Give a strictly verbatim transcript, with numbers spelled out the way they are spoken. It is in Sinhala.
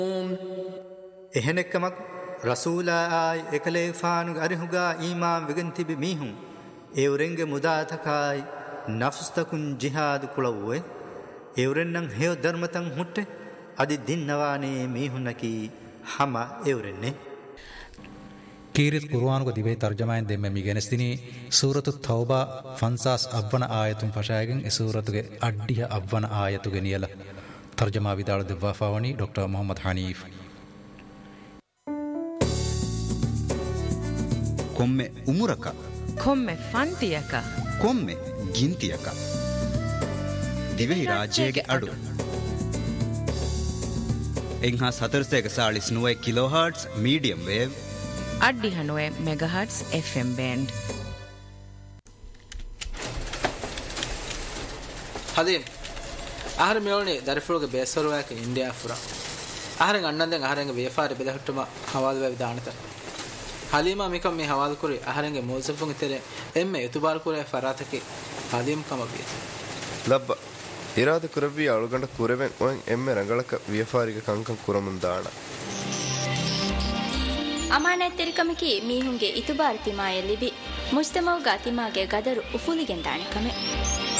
එහෙනෙක්කමක් රසූලා ආයි එකලේෆානුග අරිහුගා ඊමාම් වෙගෙන් තිබි මීහුන් ඒවරෙන්ගේ මුදාතකායි නෆ්ස්තකුන් ජිහාද් කුලව්වේ ඒවරෙන්නම් හේව ධර්මතන් හුට්ටේ අදි දින්නවානේ මීහුන්නකි හම ඒවරෙන්නේ කීරිත් කුර්ආනුක දිවේ තර්ජමායෙන් දෙම්ම මිගෙනස්තිනි සූරතු තෞබා ෆන්සාස් අවවන ආයතුන් පශායගෙන් ඒ සූරතුගේ අඩ්ඩිය අවවන ආයතුගේ නියල තර්ජමා විදාල දෙවෆාවනි ඩොක්ටර් මොහම්මද් හනීෆ් කොම්මෙ උමුරක කොම්මෙ ෆන්තියක කොම්මෙ ගින්තියක දිවෙහි රාජ්‍යයේ අඩු එන්හා සතරසේක සාලිස් නුවේ කිලෝහර්ට්ස් medium wave අඩ්ඩි හනුවේ මෙගාහර්ට්ස් F M band හදීම් ආහාර මෙවලනේ දරිෆුරුගේ බේසරුවාක ඉන්දියා ෆුරා ආහාරෙන් අන්නන්දෙන් ආහාරෙන් වේෆාර බෙදහට්ටම හවාල් වේ දානත හලීමා මිකම් මේ හවාල් කුරි ආහාරෙන් මොල්සෆුන් ඉතර එම්මෙ යතුබාල් කුරේ ෆරාතකි හදීම් කම බිය ලබ්බ ඉරාද කුරබි අලුගඬ කුරෙවෙන් ඔයන් එම්මෙ රංගලක වේෆාරික කංකම් කුරමුන් දාන ಅಮಾನತೆರಿಕಮಿಕಿ ಮೀಹುಂಗೆ ಇತುಬಾರ್ ತಿಮಾಯ ಲಿಬಿ ಮುಜ್ತಮೌಗ ತಿಮಾಗೆ ಗದರು ಉಫುಲಿಗೆನ್ ದಾಣಿಕಮೆ